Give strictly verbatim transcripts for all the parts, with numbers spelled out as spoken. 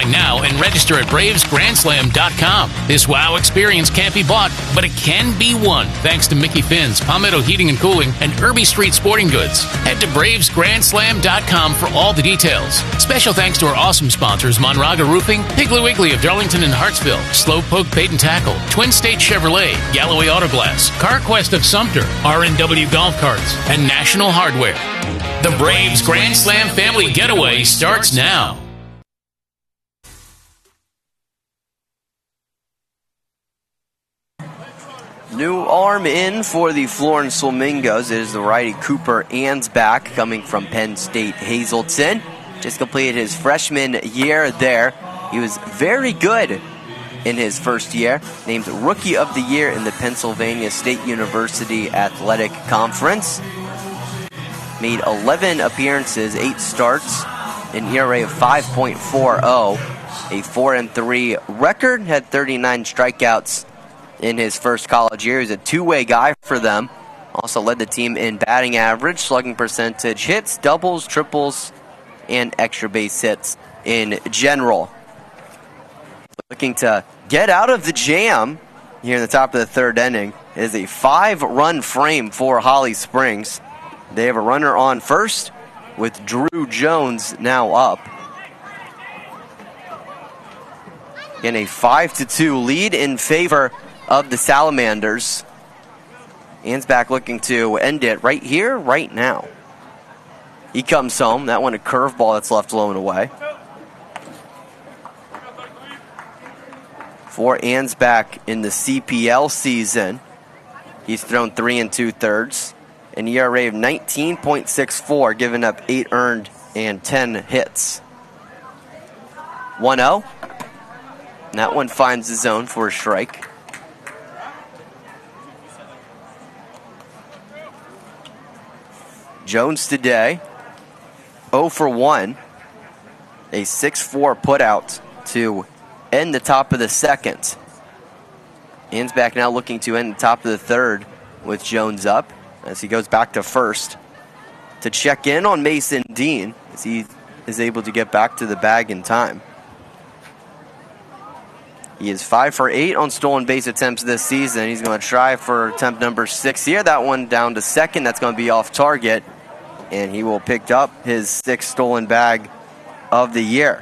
Online now and register at braves grand slam dot com. This wow experience can't be bought, but it can be won thanks to Mickey Finn's, Palmetto Heating and Cooling, and Irby Street Sporting Goods. Head to braves grand slam dot com for all the details. Special thanks to our awesome sponsors, Monraga Roofing, Piggly Wiggly of Darlington and Hartsville, Slowpoke Bait and Tackle, Twin State Chevrolet, Galloway Auto Glass, CarQuest of Sumter, R and W Golf Carts, and National Hardware. The Braves Grand Slam Family Getaway starts now. New arm in for the Florence Flamingos. It is the righty Cooper Ansbach coming from Penn State Hazleton. Just completed his freshman year there. He was very good in his first year. Named Rookie of the Year in the Pennsylvania State University Athletic Conference. Made eleven appearances, eight starts, an E R A of five point four oh, a four and three record, had thirty-nine strikeouts in his first college year. He was a two-way guy for them. Also led the team in batting average, slugging percentage, hits, doubles, triples, and extra base hits in general. Looking to get out of the jam here in the top of the third inning. It is a five-run frame for Holly Springs. They have a runner on first with Drew Jones now up. In a five to two lead in favor of the Salamanders. Ansbach looking to end it right here, right now. He comes home. That one a curveball that's left low and away. For Ansbach in the C P L season, he's thrown three and two thirds. An E R A of nineteen point six four, giving up eight earned and ten hits. one oh. And that one finds the zone for a strike. Jones today, oh for one. A six four putout to end the top of the second. Ansbach now looking to end the top of the third with Jones up as he goes back to first to check in on Mason Dean as he is able to get back to the bag in time. He is five for eight on stolen base attempts this season. He's going to try for attempt number six here. That one down to second. That's going to be off target. And he will pick up his sixth stolen bag of the year.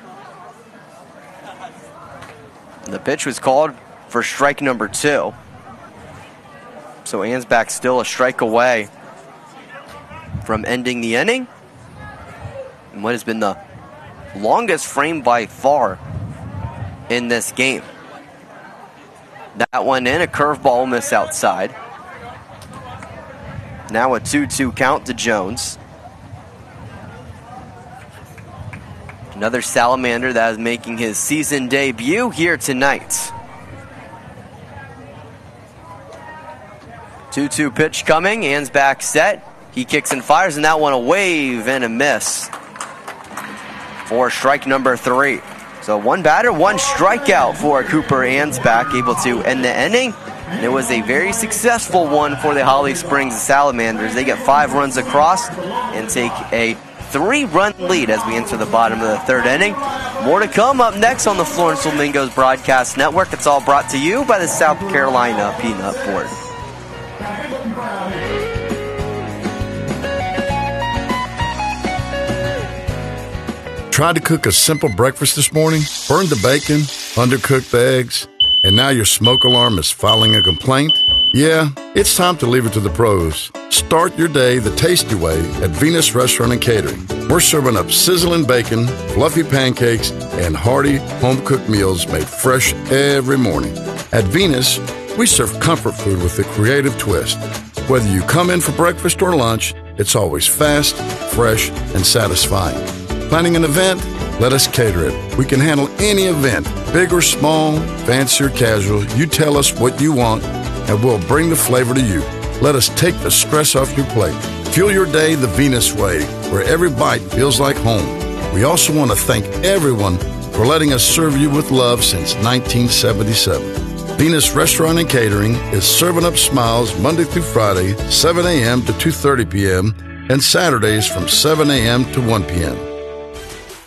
The pitch was called for strike number two. So Ansbach still a strike away from ending the inning. And what has been the longest frame by far in this game. That one in, a curveball miss outside. Now a two two count to Jones. Another Salamander that is making his season debut here tonight. two two pitch coming. Ansbach set. He kicks and fires, and that one a wave and a miss for strike number three. So one batter, one strikeout for Cooper Ansbach, able to end the inning. And it was a very successful one for the Holly Springs Salamanders. They get five runs across and take a three-run lead as we enter the bottom of the third inning. More to come up next on the Florence Flamingos Broadcast Network. It's all brought to you by the South Carolina Peanut Board. Tried to cook a simple breakfast this morning, burned the bacon, undercooked the eggs, and now your smoke alarm is filing a complaint? Yeah, it's time to leave it to the pros. Start your day the tasty way at Venus Restaurant and Catering. We're serving up sizzling bacon, fluffy pancakes, and hearty home-cooked meals made fresh every morning. At Venus, we serve comfort food with a creative twist. Whether you come in for breakfast or lunch, it's always fast, fresh, and satisfying. Planning an event? Let us cater it. We can handle any event, big or small, fancy or casual. You tell us what you want, and we'll bring the flavor to you. Let us take the stress off your plate. Fuel your day the Venus way, where every bite feels like home. We also want to thank everyone for letting us serve you with love since nineteen seventy-seven. Venus Restaurant and Catering is serving up smiles Monday through Friday, seven a.m. to two thirty p.m., and Saturdays from seven a.m. to one p.m.